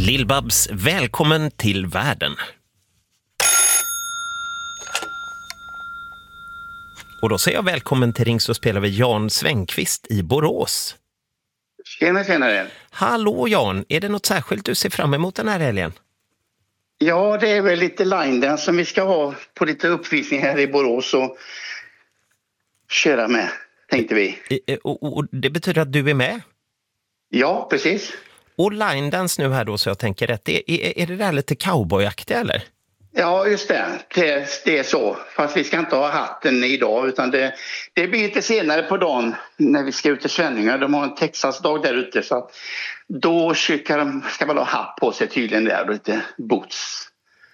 Lill-Babs, välkommen till världen. Och då säger jag välkommen till Ring så spelar vi Jan Svängqvist i Borås. Tjenare. Hallå Jan, är det något särskilt du ser fram emot den här helgen? Ja, det är väl lite line dance som vi ska ha på lite uppvisning här i Borås och köra med, tänkte vi. Och det betyder att du är med? Ja, precis. Och line dance nu här då, så jag tänker rätt. Är det där lite cowboyaktigt eller? Ja, just det. Det är så. Fast vi ska inte ha hatten idag, utan det blir lite senare på dagen när vi ska ut till Svenningar. De har en Texas-dag där ute, så att då ska man ha hatt på sig tydligen där och lite boots.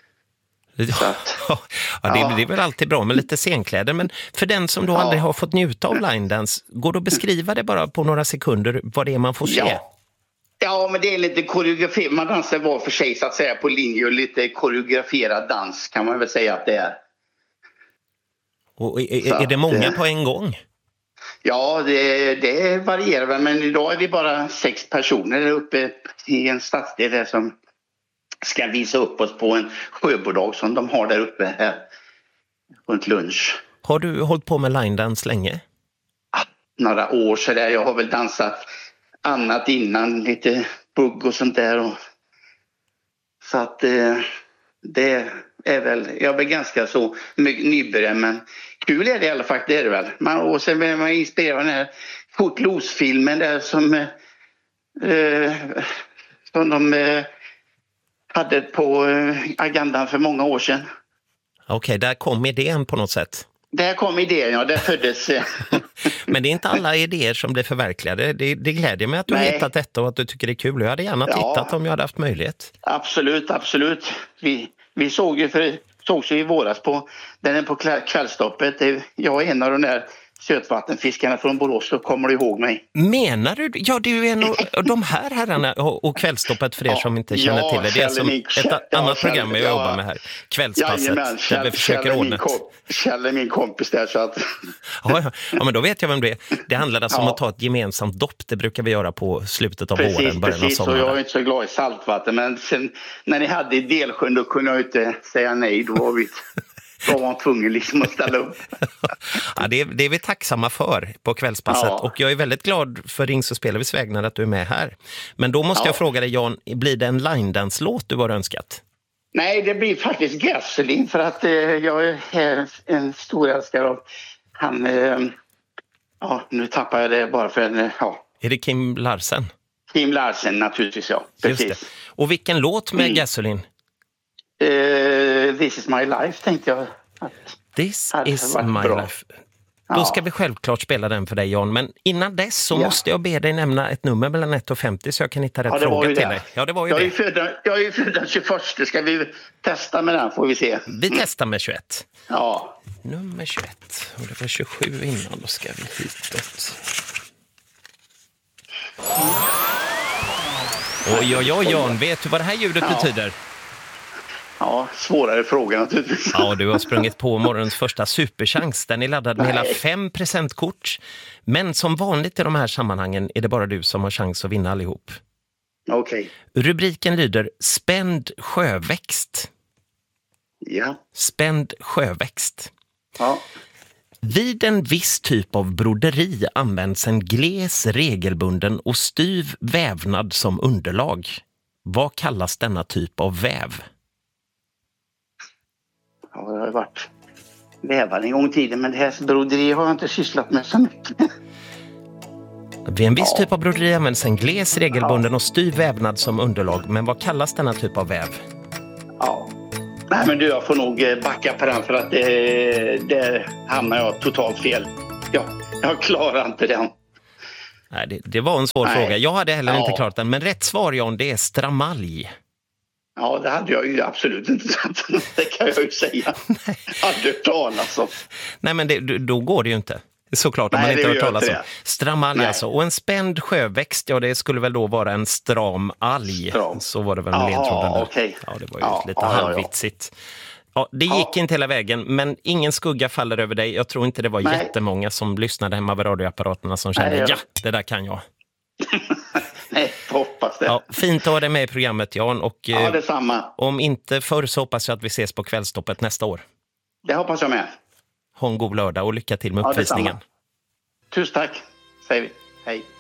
Ja, det är väl alltid bra med lite scenkläder, men för den som då aldrig har fått njuta av line dance, går det att beskriva det bara på några sekunder vad det är man får se? Ja, men det är lite koreografi. Man dansar var för sig så att säga på linje och lite koreograferad dans kan man väl säga att det är. Och är det många på en gång? Ja, det varierar väl, men idag är vi bara 6 personer där uppe i en stadsdel där som ska visa upp oss på en sjöbodag som de har där uppe här runt lunch. Har du hållit på med line dance länge? Några år så där. Jag har väl dansat annat innan, lite bugg och sånt där. Så att det är väl, jag är väl ganska så nybörjare, men kul är det i alla fall, det är det väl. Och sen blir man inspirerad av den här Footloose-filmen där som de hade på agendan för många år sedan. Okej, där kom idén på något sätt. Där kom idén, ja. Där föddes. Men det är inte alla idéer som blir förverkligade. Det glädjer mig att du har hittat detta och att du tycker det är kul. Jag hade gärna tittat om jag hade haft möjlighet. Absolut. Vi såg ju i våras på Kvällstoppet. Jag är en av de där sötvattenfiskarna från Borås, så kommer du ihåg mig. Menar du? Ja, du är en av de här herrarna och Kvällstoppet för er som inte känner till det. Det är som ett annat program jag jobbar med här. Kvällspasset, där vi försöker ordna. Kjell är min kompis där, så att... Ja, men då vet jag vem det är. Det handlar alltså om att ta ett gemensamt dopp. Det brukar vi göra på slutet av våren, början av sommaren. Och jag är inte så glad i saltvatten, men sen när ni hade i Delsjön, då kunde jag inte säga nej. Då var man tvungen liksom att ställa upp. Ja, det är vi tacksamma för på Kvällspasset. Ja. Och jag är väldigt glad för Ring så spelar vi vägnar att du är med här. Men då måste jag fråga dig, Jan, blir det en line-dance-låt du har önskat? Nej, det blir faktiskt Gasoline, för att jag är en stor älskare av han... nu tappar jag det bara för en... Är det Kim Larsen? Kim Larsen, naturligtvis, ja. Precis. Just det. Och vilken låt med Gasoline? This is my life, tänkte jag. This is my life. Då ska vi självklart spela den för dig, Jan. Men innan dess så måste jag be dig nämna ett nummer mellan 1 och 50 så jag kan hitta rätt fråga till dig. Ja, det var ju jag är ju född den 21. Ska vi testa med den, får vi se. Vi testar med 21. Ja. Nummer 21. Och det var 27 innan, då ska vi hitåt. Oj, Jan, vet du vad det här ljudet betyder? Ja, svårare fråga naturligtvis. Ja, du har sprungit på morgonens första superchans. Den är laddad med hela 5 presentkort. Men som vanligt i de här sammanhangen är det bara du som har chans att vinna allihop. Okej. Rubriken lyder Spänd sjöväxt. Ja. Spänd sjöväxt. Ja. Vid en viss typ av broderi används en gles, regelbunden och styv vävnad som underlag. Vad kallas denna typ av väv? Ja, jag har varit vävad en gång i tiden, men det här broderi har jag inte sysslat med så mycket. Vid en viss typ av broderi används en gles, regelbunden och styv vävnad som underlag. Men vad kallas denna typ av väv? Ja. Nej, men jag får nog backa på den, för att där hamnar jag totalt fel. Jag klarar inte den. Nej, det var en svår fråga. Jag hade heller inte klarat den. Men rätt svar, Jan, det är stramalj. Ja, det hade jag ju absolut inte sagt. Det kan jag ju säga. Hade talas om. Nej, men då går det ju inte. Såklart om man inte hört talas om. Stramalj alltså. Och en spänd sjöväxt, det skulle väl då vara en stram alg. Så var det väl med ledtråden. Okay. Ja, det var ju lite halvvitsigt. Ja, det gick inte hela vägen, men ingen skugga faller över dig. Jag tror inte det var jättemånga som lyssnade hemma vid radioapparaterna som kände, det där kan jag. Nej, hoppas det. Ja, fint att ha dig med i programmet, Jan. Och, ja, detsamma. Om inte förr så hoppas jag att vi ses på Kvällstoppet nästa år. Det hoppas jag med. Ha en god lördag och lycka till med uppvisningen. Tusen tack, säger vi. Hej.